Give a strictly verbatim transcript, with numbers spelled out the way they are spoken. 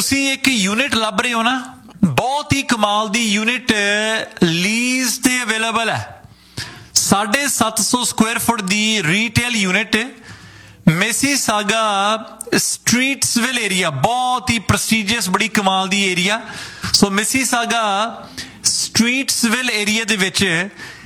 ਤੁਸੀਂ ਇੱਕ ਯੂਨਿਟ ਲੱਭ ਰਹੇ ਹੋ ਨਾ, ਬਹੁਤ ਹੀ ਕਮਾਲ ਦੀ ਯੂਨਿਟ ਲੀਜ਼ ਤੇ ਅਵੇਲੇਬਲ ਹੈ। ਸਾਢੇ ਸੱਤ ਸੌ ਸਕੁਆਇਰ ਫੁੱਟ ਦੀ ਰੀਟੇਲ ਯੂਨਿਟ ਮਿਸੀਸਾਗਾ ਸਟਰੀਟਸਵਿਲ ਏਰੀਆ, ਬਹੁਤ ਹੀ ਪ੍ਰੈਸਟੀਜੀਅਸ, ਬੜੀ ਕਮਾਲ ਦੀ ਏਰੀਆ। ਸੋ ਮਿਸੀਸਾਗਾ ਸਟਰੀਟਸਵਿਲ ਏਰੀਆ ਦੇ ਵਿੱਚ